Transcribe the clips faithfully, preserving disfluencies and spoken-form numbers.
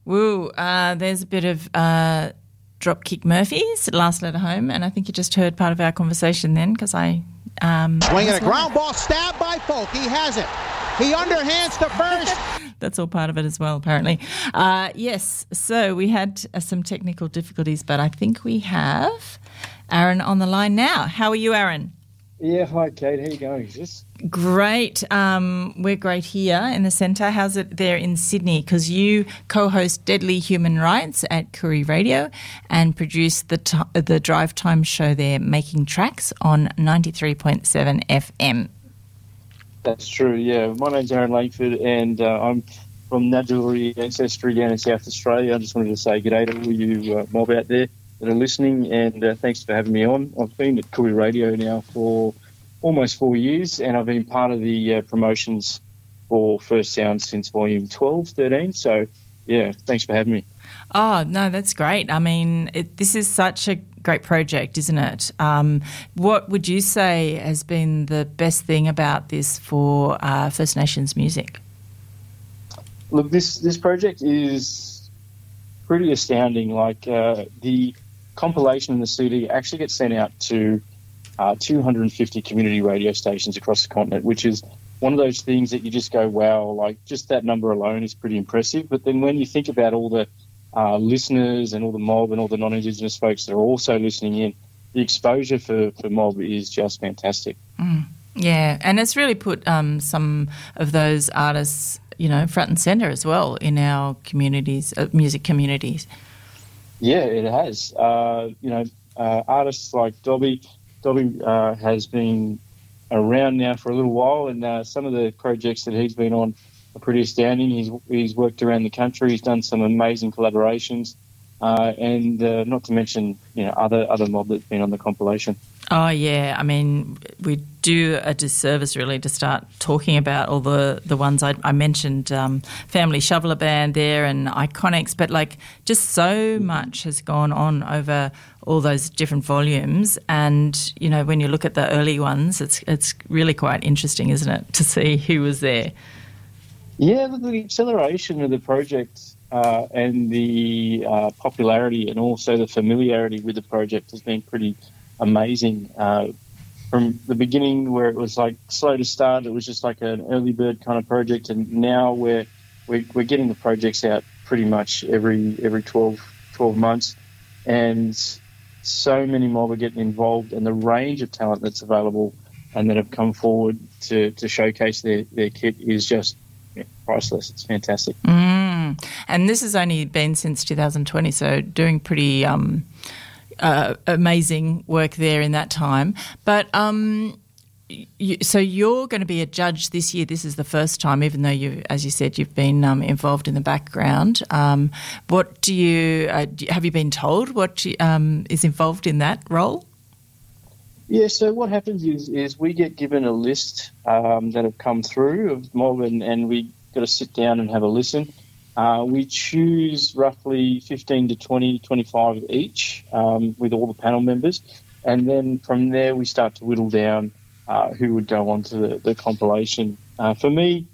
Woo, uh, there's a bit of uh, Dropkick Murphys, Last Letter Home, and I think you just heard part of our conversation then because I... Um, Swinging a ground ball, stabbed by Folk. He has it. He underhands to first. That's all part of it as well, apparently. Uh, yes, so we had uh, some technical difficulties, but I think we have Aaron on the line now. How are you, Aaron? Yeah, hi, Kate. How are you going? Is this? Great. Um, we're great here in the centre. How's it there in Sydney? Because you co-host Deadly Human Rights at Koori Radio and produce the t- the Drive Time show there, Making Tracks, on ninety-three point seven F M. That's true, yeah. My name's Aaron Langford and uh, I'm from Ngadjuri ancestry down in South Australia. I just wanted to say g'day to all you uh, mob out there that are listening, and uh, thanks for having me on. I've been at Koori Radio now for almost four years, and I've been part of the uh, promotions for First Sound since volume twelve, thirteen. So, yeah, thanks for having me. Oh, no, that's great. I mean, it, this is such a great project, isn't it? Um, what would you say has been the best thing about this for uh, First Nations music? Look, this, this project is pretty astounding. Like, uh, the compilation and the C D actually gets sent out to uh, two hundred fifty community radio stations across the continent, which is one of those things that you just go, wow, like just that number alone is pretty impressive. But then when you think about all the uh, listeners and all the mob and all the non-Indigenous folks that are also listening in, the exposure for, for mob is just fantastic. Mm, yeah, and it's really put um, some of those artists, you know, front and centre as well in our communities, uh, music communities. Yeah, it has. Uh, you know, uh, artists like Dobby, Dobby uh, has been around now for a little while, and uh, some of the projects that he's been on are pretty astounding. He's he's worked around the country. He's done some amazing collaborations, uh, and uh, not to mention, you know, other other mob that's been on the compilation. Oh yeah, I mean, we do a disservice really to start talking about all the, the ones I, I mentioned, um, Family Shoveler Band there and Iconics, but like just so much has gone on over all those different volumes, and you know, when you look at the early ones, it's it's really quite interesting, isn't it, to see who was there? Yeah, the acceleration of the project uh, and the uh, popularity and also the familiarity with the project has been pretty amazing. Uh, from the beginning, where it was like slow to start, it was just like an early bird kind of project, and now we're we're, we're getting the projects out pretty much every every twelve, twelve months, and so many mob are getting involved, and the range of talent that's available and that have come forward to, to showcase their, their kit is just yeah, priceless. It's fantastic. Mm. And this has only been since two thousand twenty, so doing pretty um, uh, amazing work there in that time. But um, you, so you're going to be a judge this year. This is the first time, even though you, as you said, you've been um, involved in the background. Um, what do you, uh, do, have you been told what you, um, is involved in that role? Yeah, so what happens is is we get given a list um, that have come through of mob, and, and we got to sit down and have a listen. Uh, we choose roughly fifteen to twenty, twenty-five each um, with all the panel members, and then from there we start to whittle down uh, who would go on to the, the compilation. Uh, for me,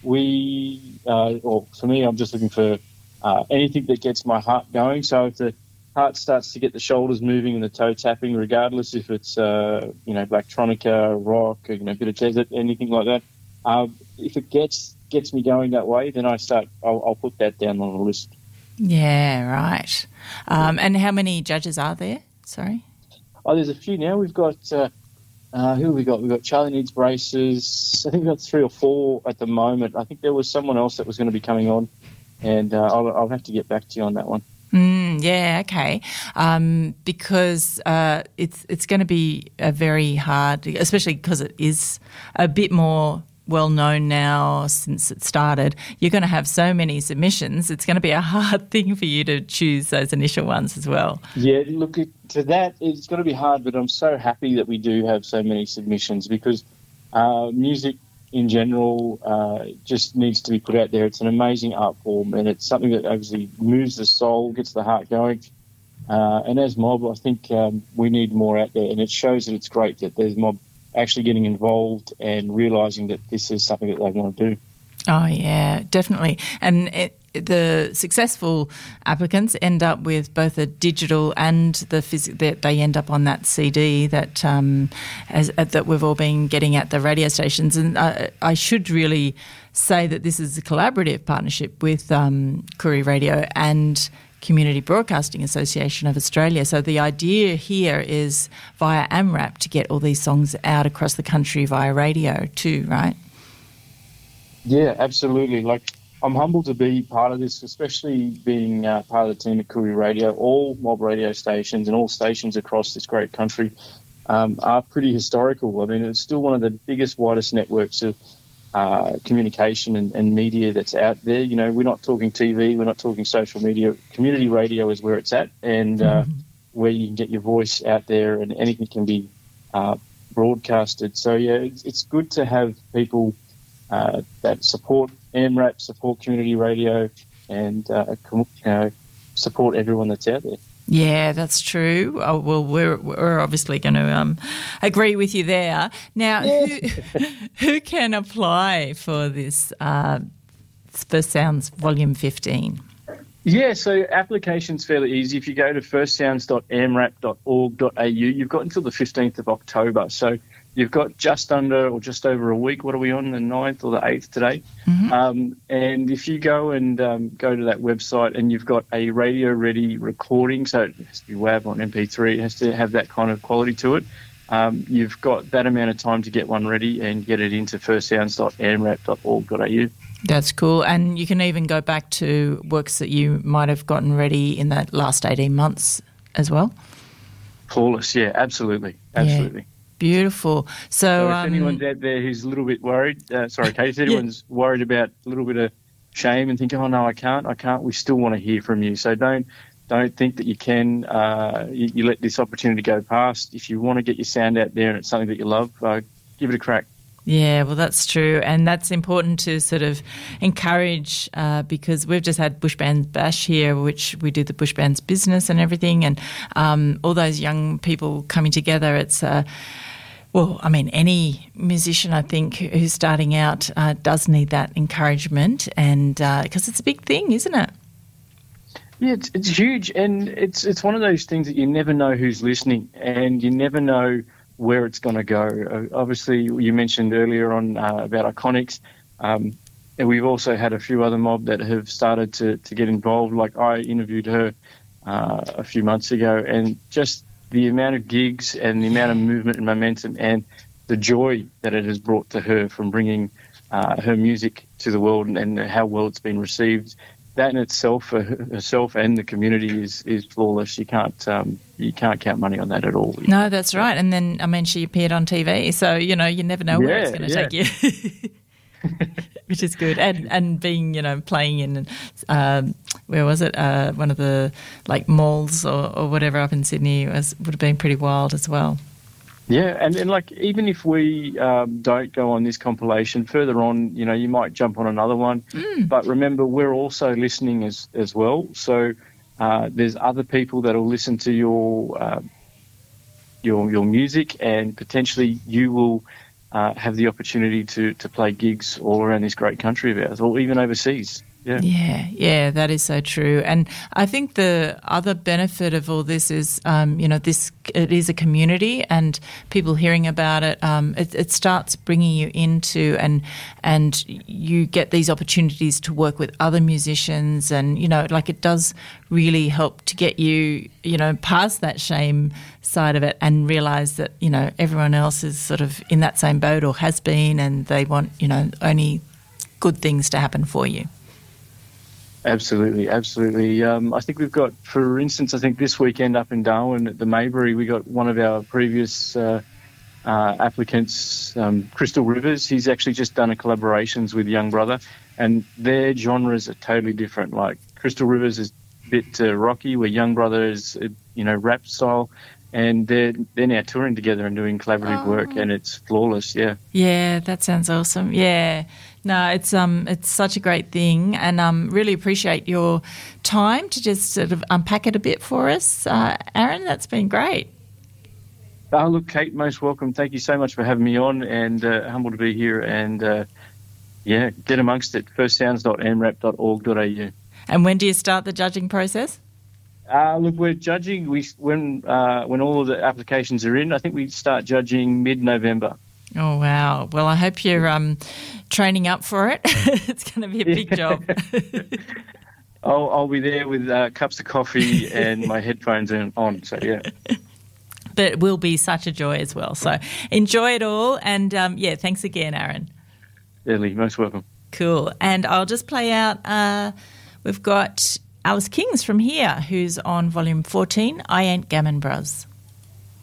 we, uh, or for me, I'm just looking for uh, anything that gets my heart going. So if the heart starts to get the shoulders moving and the toe tapping, regardless if it's, uh, you know, Blacktronica, rock, or, you know, a bit of desert, anything like that. Uh, if it gets gets me going that way, then I start, I'll, I'll put that down on the list. Yeah, right. Um, and how many judges are there? Sorry. Oh, there's a few now. We've got, uh, uh, who have we got? We've got Charlie Needs Braces. I think we've got three or four at the moment. I think there was someone else that was going to be coming on, and uh, I'll, I'll have to get back to you on that one. Mm, yeah, okay. Um, because uh, it's it's going to be a very hard, especially because it is a bit more well known now since it started. You're going to have so many submissions. It's going to be a hard thing for you to choose those initial ones as well. Yeah, look, it, to that, it's going to be hard, but I'm so happy that we do have so many submissions because uh, music in general uh, just needs to be put out there. It's an amazing art form, and it's something that obviously moves the soul, gets the heart going. Uh, and as mob, I think um, we need more out there, and it shows that it's great that there's mob actually getting involved and realising that this is something that they want to do. Oh, yeah, definitely. And it, the successful applicants end up with both a digital and the phys- that they end up on that C D that um, as, uh, that we've all been getting at the radio stations. And I, I should really say that this is a collaborative partnership with um, Koori Radio and Community Broadcasting Association of Australia. So the idea here is via AMRAP to get all these songs out across the country via radio too, right? Yeah, absolutely. Like, I'm humbled to be part of this, especially being uh, part of the team at Koori Radio. All mob radio stations and all stations across this great country um, are pretty historical. I mean, it's still one of the biggest, widest networks of uh, communication and, and media that's out there. You know, we're not talking T V, we're not talking social media. Community radio is where it's at, and uh, mm-hmm. where you can get your voice out there and anything can be uh, broadcasted. So, yeah, it's, it's good to have people uh, that support AMRAP, support community radio, and uh, com- uh, support everyone that's out there. Yeah, that's true. Oh, well, we're we're obviously going to um, agree with you there. Now, yeah. who, who can apply for this uh, First Sounds Volume fifteen? Yeah, so application's fairly easy. If you go to first sounds dot amrap dot org dot a u, you've got until the fifteenth of October. So you've got just under or just over a week. What are we on, the ninth or the eighth today? Mm-hmm. Um, and if you go and um, go to that website and you've got a radio-ready recording, so it has to be W A V on M P three, it has to have that kind of quality to it, um, you've got that amount of time to get one ready and get it into first sounds dot amrap dot org dot a u. That's cool. And you can even go back to works that you might have gotten ready in that last eighteen months as well. Flawless, yeah, absolutely, absolutely. Yeah. Beautiful. So, so if um, anyone's out there who's a little bit worried, uh, sorry, Kate, if anyone's yeah. worried about a little bit of shame and thinking, oh, no, I can't, I can't, we still want to hear from you. So don't don't think that you can, uh, you, you let this opportunity go past. If you want to get your sound out there and it's something that you love, uh, give it a crack. Yeah, well, that's true. And that's important to sort of encourage uh, because we've just had Bush Bands Bash here, which we do the Bush Bands business and everything. And um, all those young people coming together, it's, uh, well, I mean, any musician, I think, who's starting out uh, does need that encouragement. And because uh, it's a big thing, isn't it? Yeah, it's, it's huge. And it's, it's one of those things that you never know who's listening and you never know where it's going to go. Uh, obviously, you mentioned earlier on uh, about Iconics, um, and we've also had a few other mob that have started to, to get involved. Like I interviewed her uh, a few months ago, and just the amount of gigs and the amount of movement and momentum and the joy that it has brought to her from bringing uh, her music to the world and, and how well it's been received. That in itself, for herself and the community, is, is flawless. You can't um, you can't count money on that at all. No, that's right. And then, I mean, she appeared on T V, so you know you never know where yeah, it's going to yeah. take you, which is good. And and being you know playing in um, where was it? Uh, one of the like malls or, or whatever up in Sydney was would have been pretty wild as well. Yeah, and, and like even if we um, don't go on this compilation, further on, you know, you might jump on another one. Mm. But remember, we're also listening as as well. So uh, there's other people that will listen to your uh, your your music, and potentially you will uh, have the opportunity to to play gigs all around this great country of ours, or even overseas. Yeah. yeah, yeah, that is so true. And I think the other benefit of all this is, um, you know, this it is a community, and people hearing about it, um, it, it starts bringing you into, and and you get these opportunities to work with other musicians, and you know, like it does really help to get you, you know, past that shame side of it, and realise that you know everyone else is sort of in that same boat or has been, and they want you know only good things to happen for you. Absolutely, absolutely. Um, I think we've got, for instance, I think this weekend up in Darwin at the Maybury, we got one of our previous uh, uh, applicants, um, Crystal Rivers. He's actually just done a collaborations with Young Brother, and their genres are totally different. Like Crystal Rivers is a bit uh, rocky, where Young Brother is, uh, you know, rap style. And they're, they're now touring together and doing collaborative oh. work, and it's flawless, yeah. Yeah, that sounds awesome. Yeah. No, it's um, it's such a great thing, and um, really appreciate your time to just sort of unpack it a bit for us. Uh, Aaron, that's been great. Oh, look, Kate, most welcome. Thank you so much for having me on, and uh, humble to be here. And, uh, yeah, get amongst it, first sounds dot amrap dot org dot a u. And when do you start the judging process? Uh, look, we're judging we when uh, when all of the applications are in. I think we start judging mid-November. Oh, wow. Well, I hope you're um, training up for it. It's going to be a big job. I'll, I'll be there with uh, cups of coffee and my headphones on, so yeah. But it will be such a joy as well. So enjoy it all. And, um, yeah, thanks again, Aaron. Certainly, most welcome. Cool. And I'll just play out, uh, we've got Alice Kings from here, who's on volume fourteen, I Ain't Gammon Bros.